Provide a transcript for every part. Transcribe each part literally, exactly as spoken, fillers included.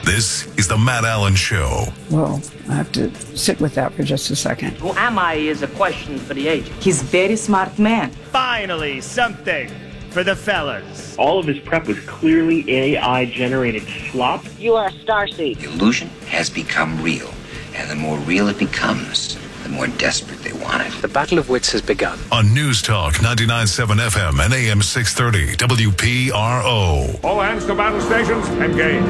This is the Matt Allen Show. Well, I have to sit with that for just a second. Who am I is a question for the agent. He's a very smart man. Finally, something for the fellas. All of his prep was clearly A I-generated slop. You are a starseed. The illusion has become real, and the more real it becomes, the more desperate they want it. The battle of wits has begun. On News Talk ninety-nine point seven F M and A M six thirty W P R O. All hands to battle stations, engage.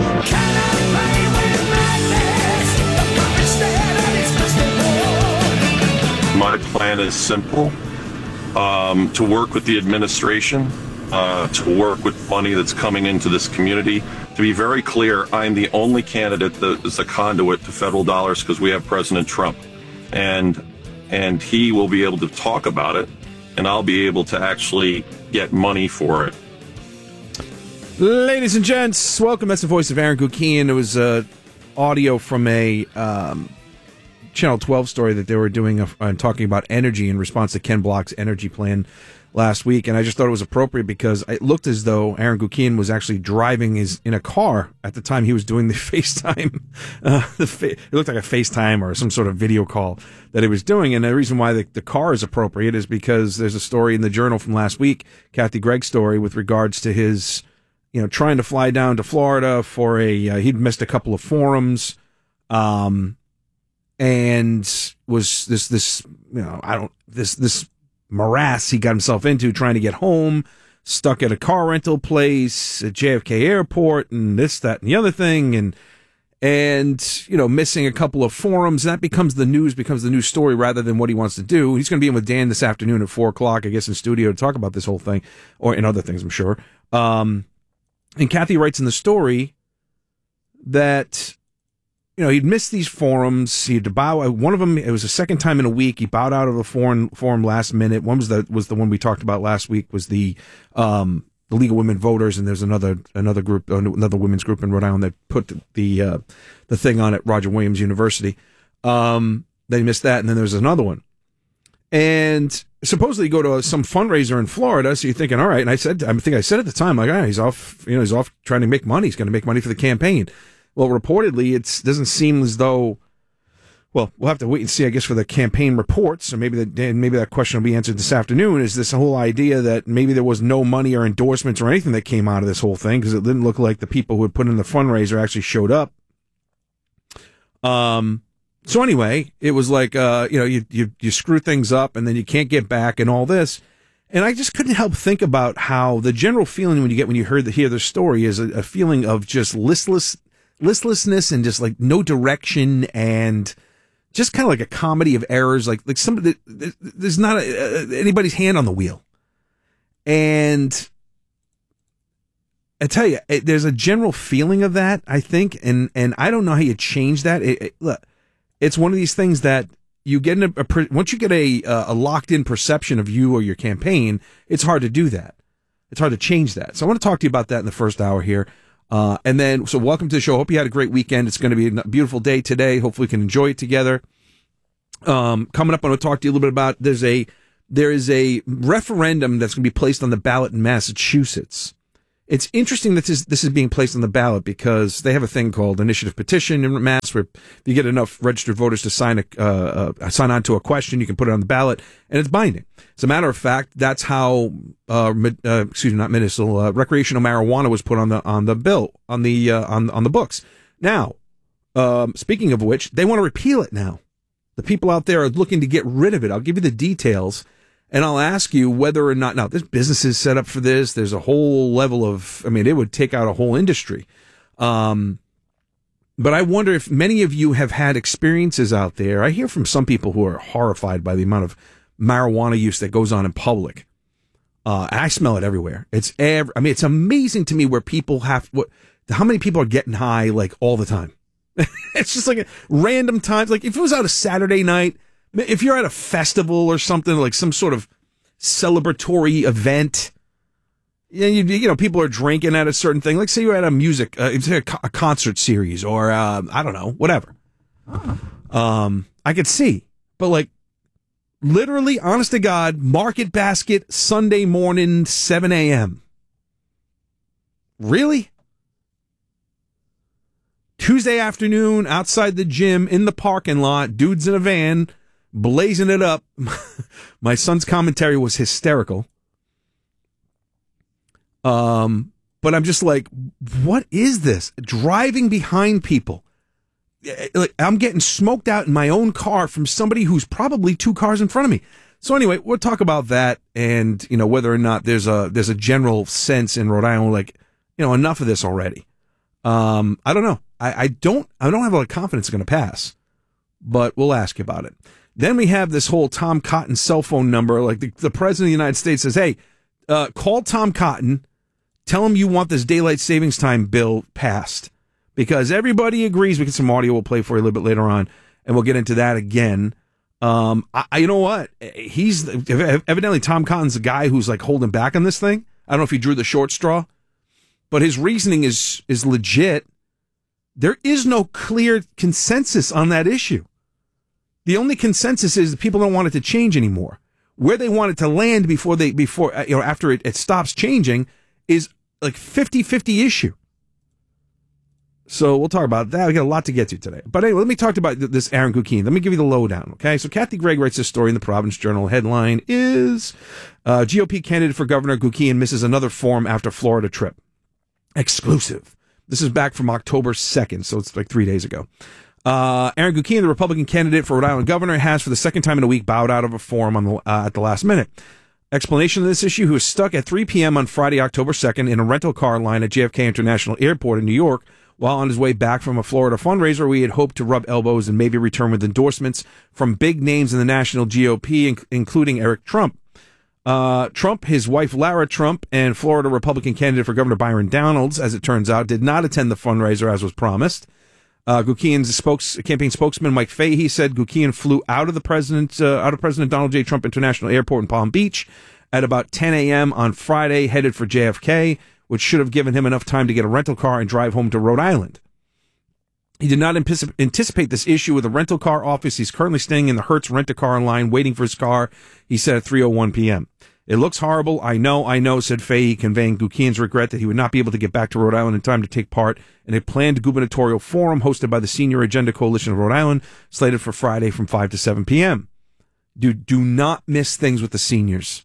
My plan is simple, um, to work with the administration, uh, to work with money that's coming into this community. To be very clear, I'm the only candidate that is a conduit to federal dollars because we have President Trump. And and he will be able to talk about it, and I'll be able to actually get money for it. Ladies and gents, welcome. That's the voice of Aaron Gukian. It was uh, audio from a um, Channel twelve story that they were doing and talking about energy in response to Ken Block's energy plan last week, and I just thought it was appropriate because it looked as though Aaron Gukian was actually driving his in a car at the time he was doing the FaceTime. Uh, the fa- it looked like a FaceTime or some sort of video call that he was doing, and the reason why the, the car is appropriate is because there's a story in the Journal from last week, Kathy Gregg's story, with regards to his, you know, trying to fly down to Florida for a, uh, he'd missed a couple of forums, um, and was this, this, you know, I don't, this, this, morass he got himself into trying to get home, stuck at a car rental place at J F K Airport, and this, that, and the other thing, and and you know, missing a couple of forums. And that becomes the news, becomes the news story rather than what he wants to do. He's going to be in with Dan this afternoon at four o'clock, I guess, in studio to talk about this whole thing, or in other things, I'm sure. Um, and Kathy writes in the story that, you know, he'd missed these forums. He had to bow. One of them, it was the second time in a week he bowed out of a forum, forum last minute. One was the was the one we talked about last week. Was the um, the League of Women Voters, and there's another another group, another women's group in Rhode Island that put the uh, the thing on at Roger Williams University. Um, they missed that, and then there's another one. And supposedly you go to some fundraiser in Florida, so you're thinking, all right. And I said, I think I said at the time, like, ah, he's off. You know, he's off trying to make money. He's going to make money for the campaign. Well, reportedly, it doesn't seem as though, well, we'll have to wait and see, I guess, for the campaign reports, or maybe that maybe that question will be answered this afternoon, is this whole idea that maybe there was no money or endorsements or anything that came out of this whole thing, because it didn't look like the people who had put in the fundraiser actually showed up. Um. So anyway, it was like, uh, you know, you, you, you screw things up and then you can't get back and all this. And I just couldn't help think about how the general feeling when you get, when you heard the, hear the story is a, a feeling of just listless, listlessness and just like no direction and just kind of like a comedy of errors. Like, like somebody, there's not a, uh, anybody's hand on the wheel. And I tell you, it, there's a general feeling of that, I think. And, and I don't know how you change that. It, it, look, it's one of these things that you get in a, a once you get a, a locked in perception of you or your campaign, it's hard to do that. It's hard to change that. So I want to talk to you about that in the first hour here. Uh, and then, so welcome to the show. Hope you had a great weekend. It's going to be a beautiful day today. Hopefully we can enjoy it together. Um, coming up, I want to talk to you a little bit about, there's a, there is a referendum that's going to be placed on the ballot in Massachusetts. It's interesting that this, this is being placed on the ballot because they have a thing called initiative petition in Mass, where if you get enough registered voters to sign a, uh, uh, sign on to a question, you can put it on the ballot, and it's binding. As a matter of fact, that's how, uh, uh excuse me, not medicinal, uh, recreational marijuana was put on the, on the bill, on the, uh, on, on the books. Now, um, speaking of which, they want to repeal it now. The people out there are looking to get rid of it. I'll give you the details. And I'll ask you whether or not, now, there's businesses set up for this. There's a whole level of, I mean, it would take out a whole industry. Um, but I wonder if many of you have had experiences out there. I hear from some people who are horrified by the amount of marijuana use that goes on in public. Uh, and I smell it everywhere. It's every, I mean, it's amazing to me where people have, what, how many people are getting high, like, all the time. It's just like a, random times. Like, if it was out a Saturday night, if you're at a festival or something, like some sort of celebratory event, you, you know, people are drinking at a certain thing. Like, say you're at a music, uh, a, a concert series, or uh, I don't know, whatever. Um, I could see, but like, literally, honest to God, Market Basket, Sunday morning, seven a.m. Really? Tuesday afternoon, outside the gym, in the parking lot, dudes in a van, blazing it up. My son's commentary was hysterical. Um, but I'm just like, what is this? Driving behind people. Like, I'm getting smoked out in my own car from somebody who's probably two cars in front of me. So anyway, we'll talk about that, and you know whether or not there's a there's a general sense in Rhode Island, like, you know, enough of this already. Um, I don't know. I, I don't I don't have a lot of confidence it's going to pass, but we'll ask you about it. Then we have this whole Tom Cotton cell phone number. Like the, the president of the United States says, hey, uh, call Tom Cotton, tell him you want this daylight savings time bill passed, because everybody agrees. We get some audio we'll play for you a little bit later on, and we'll get into that again. Um, I, I you know what? He's evidently Tom Cotton's the guy who's like holding back on this thing. I don't know if he drew the short straw, but his reasoning is is legit. There is no clear consensus on that issue. The only consensus is that people don't want it to change anymore. Where they want it to land before they before you know after it, it stops changing is like fifty-fifty issue. So we'll talk about that. We got a lot to get to today. But anyway, let me talk about this Aaron Guckian. Let me give you the lowdown, okay? So Kathy Gregg writes this story in the Providence Journal. Headline is, uh, G O P candidate for governor Guckian misses another forum after Florida trip. Exclusive. This is back from October second, so it's like three days ago. Uh, Aaron Guckian, the Republican candidate for Rhode Island governor, has for the second time in a week bowed out of a forum on the, uh, at the last minute. Explanation of this issue: he was stuck at three p.m. on Friday, October second, in a rental car line at J F K International Airport in New York, while on his way back from a Florida fundraiser where he had hoped to rub elbows and maybe return with endorsements from big names in the national G O P, including Eric Trump. Uh, Trump, his wife Lara Trump, and Florida Republican candidate for Governor Byron Donalds, as it turns out, did not attend the fundraiser as was promised. Uh, Guckian's spokes, campaign spokesman Mike Fahey said Guckian flew out of the president, uh, out of President Donald J. Trump International Airport in Palm Beach at about ten a.m. on Friday, headed for J F K, which should have given him enough time to get a rental car and drive home to Rhode Island. He did not anticipate this issue with a rental car office. He's currently staying in the Hertz rent-a-car line, waiting for his car, he said at three oh one p.m. It looks horrible. I know, I know, said Fahey, conveying Guckian's regret that he would not be able to get back to Rhode Island in time to take part in a planned gubernatorial forum hosted by the Senior Agenda Coalition of Rhode Island, slated for Friday from five to seven p.m. Dude, do not miss things with the seniors.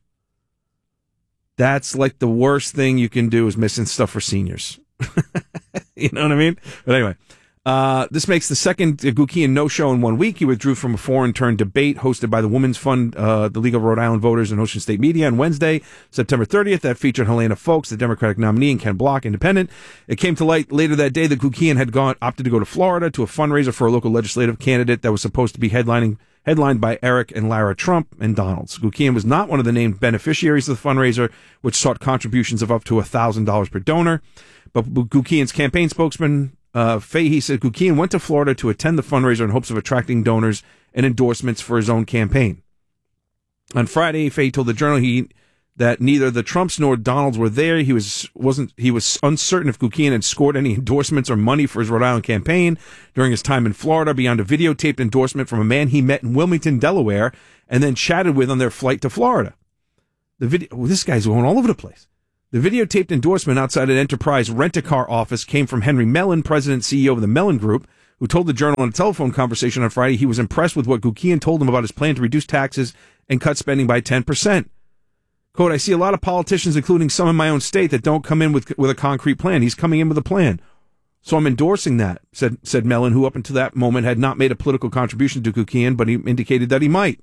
That's like the worst thing you can do, is missing stuff for seniors. You know what I mean? But anyway, uh, this makes the second Guckian no-show in one week. He withdrew from a foreign-turned debate hosted by the Women's Fund, uh, the League of Rhode Island Voters, and Ocean State Media on Wednesday, September thirtieth. That featured Helena Foulkes, the Democratic nominee, and Ken Block, independent. It came to light later that day that Guckian had gone opted to go to Florida to a fundraiser for a local legislative candidate that was supposed to be headlining headlined by Eric and Lara Trump and Donalds. Guckian was not one of the named beneficiaries of the fundraiser, which sought contributions of up to one thousand dollars per donor. But Guckian's campaign spokesman, uh, Fahey, said Guckian went to Florida to attend the fundraiser in hopes of attracting donors and endorsements for his own campaign. On Friday, Fahey told the Journal he that neither the Trumps nor Donalds were there. He was wasn't he was uncertain if Guckian had scored any endorsements or money for his Rhode Island campaign during his time in Florida, beyond a videotaped endorsement from a man he met in Wilmington, Delaware, and then chatted with on their flight to Florida. The video, well, this guy's going all over the place. The videotaped endorsement outside an Enterprise rent-a-car office came from Henry Mellon, president and C E O of the Mellon Group, who told the Journal in a telephone conversation on Friday he was impressed with what Guckian told him about his plan to reduce taxes and cut spending by ten percent. Quote, I see a lot of politicians, including some in my own state, that don't come in with with a concrete plan. He's coming in with a plan. So I'm endorsing that, said said Mellon, who up until that moment had not made a political contribution to Guckian, but he indicated that he might.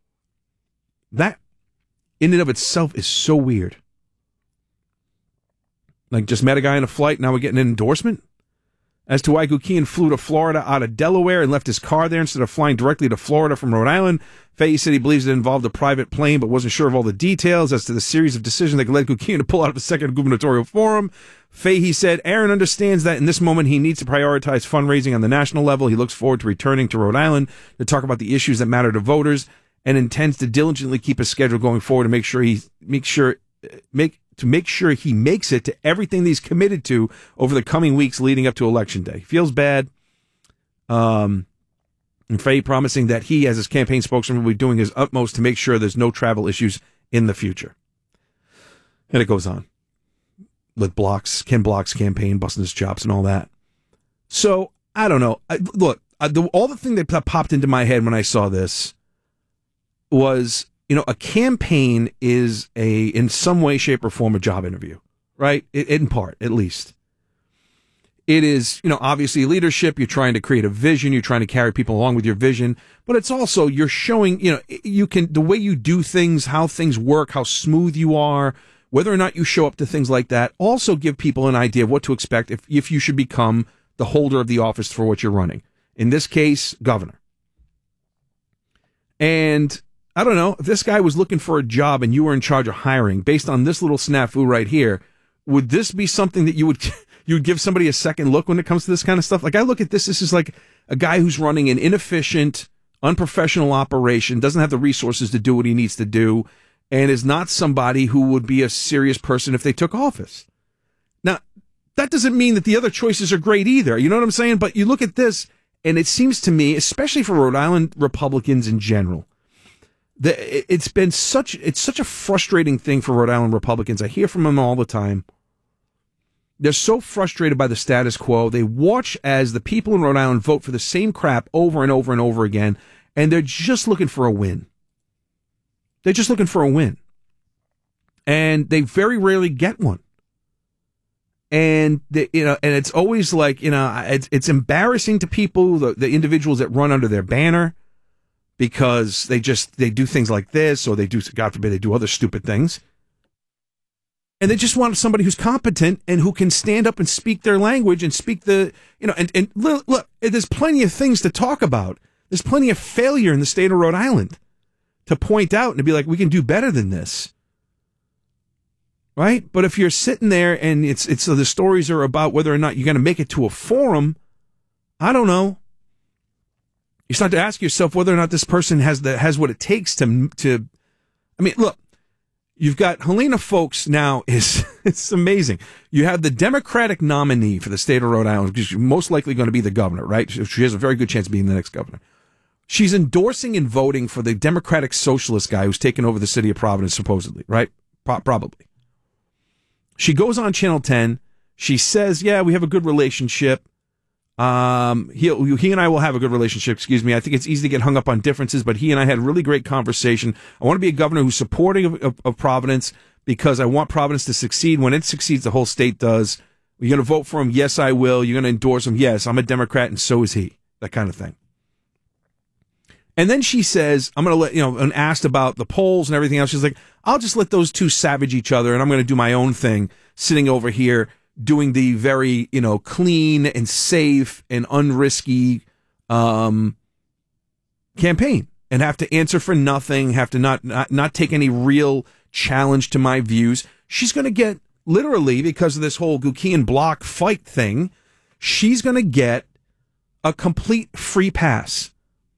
That, in and of itself, is so weird. Like, just met a guy on a flight, now we're getting an endorsement? As to why Guckian flew to Florida out of Delaware and left his car there instead of flying directly to Florida from Rhode Island, Fahey said he believes it involved a private plane but wasn't sure of all the details as to the series of decisions that led Guckian to pull out of a second gubernatorial forum. Fahey said Aaron understands that in this moment he needs to prioritize fundraising on the national level. He looks forward to returning to Rhode Island to talk about the issues that matter to voters and intends to diligently keep his schedule going forward to make sure he make sure make to make sure he makes it to everything that he's committed to over the coming weeks leading up to Election Day. Feels bad. Um, and Fahey promising that he, as his campaign spokesman, will be doing his utmost to make sure there's no travel issues in the future. And it goes on with Block's, Ken Block's campaign, busting his chops and all that. So I don't know. I, look, I, the, all the thing that popped into my head when I saw this was, you know, a campaign is a, in some way, shape, or form, a job interview, right? It, in part, at least. It is, you know, obviously leadership. You're trying to create a vision. You're trying to carry people along with your vision. But it's also, you're showing, you know, you can, the way you do things, how things work, how smooth you are, whether or not you show up to things like that, also give people an idea of what to expect if, if you should become the holder of the office for what you're running. In this case, governor. And I don't know, if this guy was looking for a job and you were in charge of hiring, based on this little snafu right here, would this be something that you would you would give somebody a second look when it comes to this kind of stuff? Like, I look at this, this is like a guy who's running an inefficient, unprofessional operation, doesn't have the resources to do what he needs to do, and is not somebody who would be a serious person if they took office. Now, that doesn't mean that the other choices are great either. You know what I'm saying? But you look at this, and it seems to me, especially for Rhode Island Republicans in general, that it's been such, it's such a frustrating thing for Rhode Island Republicans. I hear from them all the time. They're so frustrated by the status quo. They watch as the people in Rhode Island vote for the same crap over and over and over again, and they're just looking for a win. They're just looking for a win. And they very rarely get one. And they, you know, and it's always like, you know, it's, it's embarrassing to people, the, the individuals that run under their banner, because they just, they do things like this, or they do, God forbid, they do other stupid things. And they just want somebody who's competent and who can stand up and speak their language and speak the, you know, and, and look, look, there's plenty of things to talk about. There's plenty of failure in the state of Rhode Island to point out and to be like, we can do better than this. Right? But if you're sitting there and it's, it's, so the stories are about whether or not you're going to make it to a forum, I don't know. You start to ask yourself whether or not this person has the, has what it takes to, to, I mean, look, you've got Helena Foulkes now is, it's amazing. You have the Democratic nominee for the state of Rhode Island, which is most likely going to be the governor, right? She has a very good chance of being the next governor. She's endorsing and voting for the Democratic Socialist guy who's taken over the city of Providence, supposedly, right? Pro- probably. She goes on Channel ten. She says, yeah, we have a good relationship. Um, he, he and I will have a good relationship, excuse me. I think it's easy to get hung up on differences, but he and I had a really great conversation. I want to be a governor who's supporting of, of, of Providence because I want Providence to succeed. When it succeeds, the whole state does. You're going to vote for him? Yes, I will. You're going to endorse him? Yes, I'm a Democrat, and so is he. That kind of thing. And then she says, I'm going to let, you know, and asked about the polls and everything else. She's like, I'll just let those two savage each other, and I'm going to do my own thing, sitting over here doing the very, you know, clean and safe and unrisky um, campaign, and have to answer for nothing, have to not, not, not take any real challenge to my views. She's going to get, literally, because of this whole Gukian block fight thing, she's going to get a complete free pass.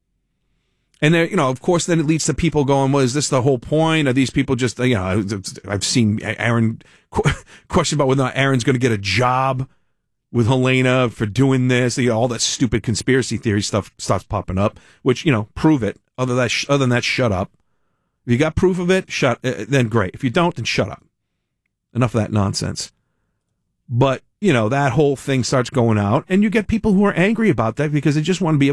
And there, you know, of course, then it leads to people going, well, is this the whole point? Are these people just, you know, I've seen Aaron question about whether or not Aaron's going to get a job with Helena for doing this. You know, all that stupid conspiracy theory stuff starts popping up, which, you know, prove it. Other than that, other than that, shut up. If you got proof of it, shut, then great. If you don't, then shut up. Enough of that nonsense. But, you know, that whole thing starts going out, and you get people who are angry about that because they just want to be able